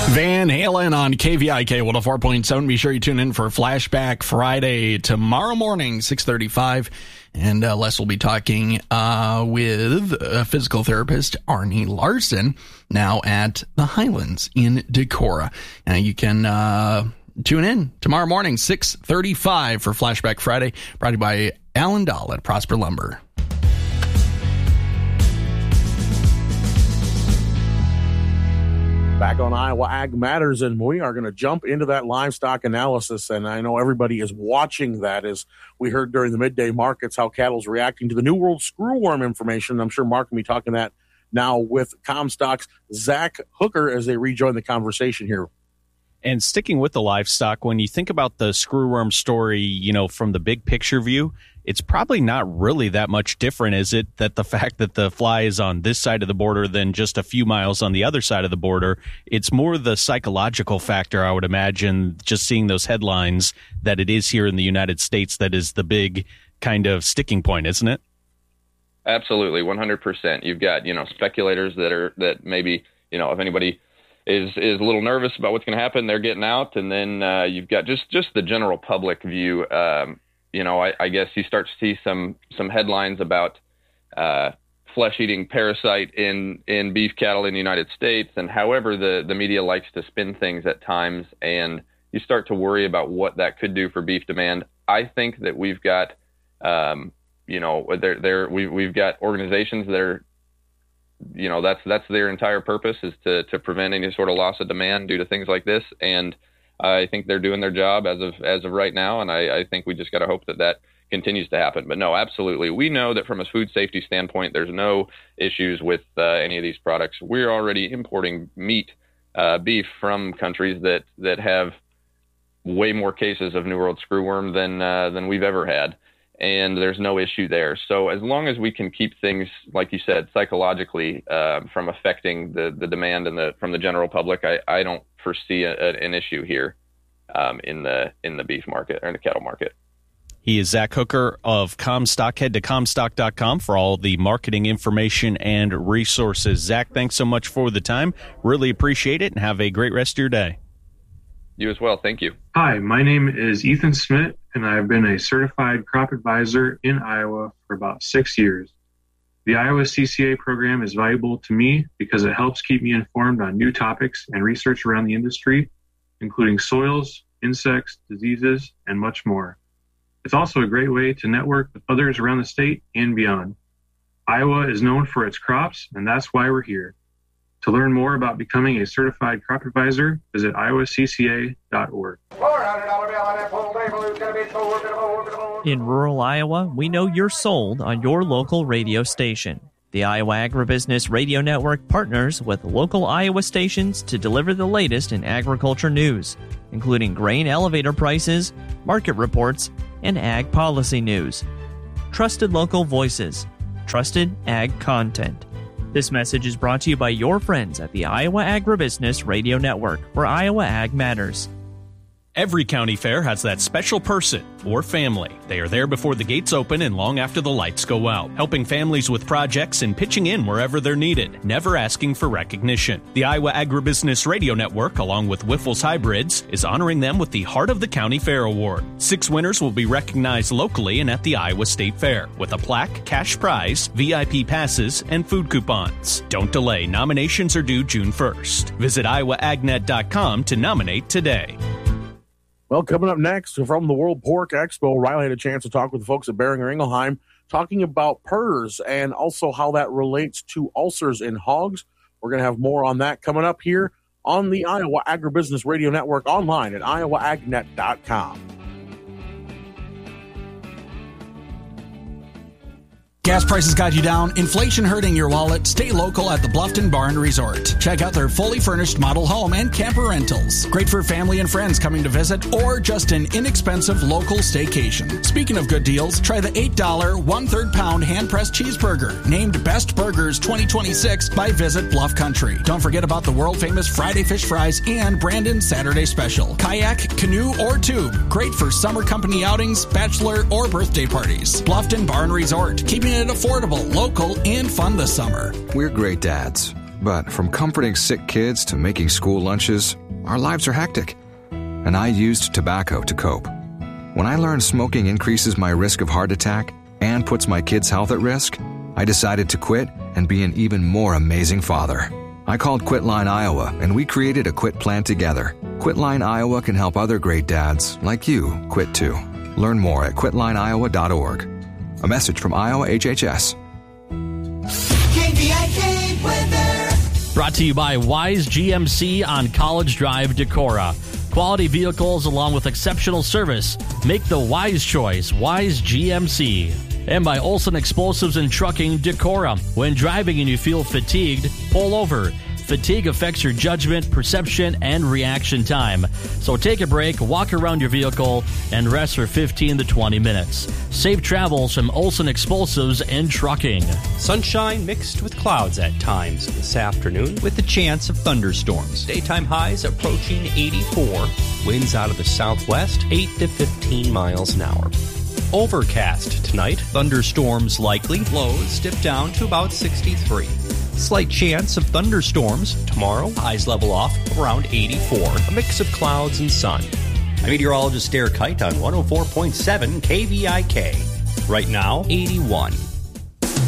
Van Halen on KVIK 104.7. Be sure you tune in for Flashback Friday tomorrow morning, 6:35. And Les will be talking with physical therapist Arnie Larson now at the Highlands in Decorah. You can tune in tomorrow morning, 6:35 for Flashback Friday, brought to you by Alan Dahl at Prosper Lumber. Back on Iowa Ag Matters, and we are going to jump into that livestock analysis. And I know everybody is watching that, as we heard during the midday markets how cattle's reacting to the New World screwworm information. I'm sure Mark will be talking that now with Comstock's Zach Hooker as they rejoin the conversation here. And sticking with the livestock, when you think about the screwworm story, from the big picture view, it's probably not really that much different, is it? That the fact that the fly is on this side of the border than just a few miles on the other side of the border. It's more the psychological factor, I would imagine, just seeing those headlines, that it is here in the United States that is the big kind of sticking point, isn't it? Absolutely, 100%. You've got, speculators that maybe, if anybody is a little nervous about what's going to happen, they're getting out. And then you've got just the general public view. I guess you start to see some headlines about flesh-eating parasite in beef cattle in the United States, and however the media likes to spin things at times, and you start to worry about what that could do for beef demand. I think that we've got, we've got organizations that are, that's their entire purpose, is to prevent any sort of loss of demand due to things like this, and I think they're doing their job as of right now, and I think we just got to hope that continues to happen. But no, absolutely. We know that from a food safety standpoint, there's no issues with any of these products. We're already importing meat, beef from countries that have way more cases of New World screwworm than we've ever had, and there's no issue there. So as long as we can keep things, like you said, psychologically from affecting the demand from the general public, I don't foresee an issue here in the beef market or in the cattle market. He is Zach Hooker of Comstock. Head to Comstock.com for all the marketing information and resources. Zach, thanks so much for the time. Really appreciate it, and have a great rest of your day. You as well. Thank you. Hi, my name is Ethan Smith, and I've been a certified crop advisor in Iowa for about 6 years. The Iowa CCA program is valuable to me because it helps keep me informed on new topics and research around the industry, including soils, insects, diseases, and much more. It's also a great way to network with others around the state and beyond. Iowa is known for its crops, and that's why we're here. To learn more about becoming a certified crop advisor, visit iowacca.org. In rural Iowa, we know you're sold on your local radio station. The Iowa Agribusiness Radio Network partners with local Iowa stations to deliver the latest in agriculture news, including grain elevator prices, market reports, and ag policy news. Trusted local voices, trusted ag content. This message is brought to you by your friends at the Iowa Agribusiness Radio Network, where Iowa Ag matters. Every county fair has that special person or family. They are there before the gates open and long after the lights go out, helping families with projects and pitching in wherever they're needed, never asking for recognition. The Iowa Agribusiness Radio Network, along with Wyffels Hybrids, is honoring them with the Heart of the County Fair Award. 6 winners will be recognized locally and at the Iowa State Fair, with a plaque, cash prize, VIP passes, and food coupons. Don't delay. Nominations are due June 1st. Visit iowaagnet.com to nominate today. Well, coming up next from the World Pork Expo, Riley had a chance to talk with the folks at Beringer Ingelheim, talking about PRRS and also how that relates to ulcers in hogs. We're going to have more on that coming up here on the Iowa Agribusiness Radio Network, online at iowaagnet.com. Gas prices got you down, inflation hurting your wallet. Stay local at the Bluffton Barn Resort. Check out their fully furnished model home and camper rentals. Great for family and friends coming to visit, or just an inexpensive local staycation. Speaking of good deals, try the $8 1/3 pound hand-pressed cheeseburger, named Best Burgers 2026 by Visit Bluff Country. Don't forget about the world-famous Friday fish fries and Brandon's Saturday special. Kayak, canoe, or tube. Great for summer company outings, bachelor, or birthday parties. Bluffton Barn Resort, keeping it affordable, local, and fun this summer. We're great dads. But from comforting sick kids to making school lunches, our lives are hectic. And I used tobacco to cope. When I learned smoking increases my risk of heart attack and puts my kids' health at risk, I decided to quit and be an even more amazing father. I called Quitline Iowa, and we created a quit plan together. Quitline Iowa can help other great dads like you quit too. Learn more at quitlineiowa.org. A message from Iowa HHS. KVIK weather. Brought to you by Wise GMC on College Drive, Decorah. Quality vehicles along with exceptional service. Make the wise choice, Wise GMC. And by Olson Explosives and Trucking, Decorah. When driving and you feel fatigued, pull over. Fatigue affects your judgment, perception, and reaction time. So take a break, walk around your vehicle, and rest for 15 to 20 minutes. Safe travels from Olson Explosives and Trucking. Sunshine mixed with clouds at times this afternoon with a chance of thunderstorms. Daytime highs approaching 84. Winds out of the southwest, 8 to 15 miles an hour. Overcast tonight. Thunderstorms likely. Lows dip down to about 63. Slight chance of thunderstorms tomorrow. Highs level off around 84. A mix of clouds and sun. I'm meteorologist Derek Kite on 104.7 KVIK. Right now, 81.